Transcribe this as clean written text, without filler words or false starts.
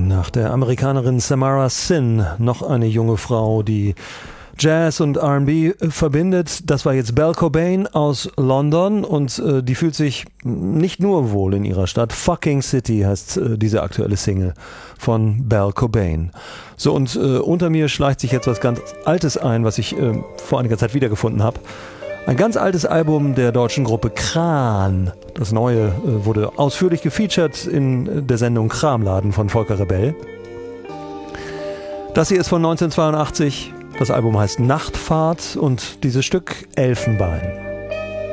nach der Amerikanerin Samara Sin, noch eine junge Frau, die Jazz und R&B verbindet. Das war jetzt Belle Cobain aus London und die fühlt sich nicht nur wohl in ihrer Stadt. Fucking City heißt diese aktuelle Single von Belle Cobain. So, und unter mir schleicht sich jetzt was ganz Altes ein, was ich vor einiger Zeit wiedergefunden habe. Ein ganz altes Album der deutschen Gruppe Kran. Das neue wurde ausführlich gefeatured in der Sendung Kramladen von Volker Rebell. Das hier ist von 1982. Das Album heißt Nachtfahrt und dieses Stück Elfenbein.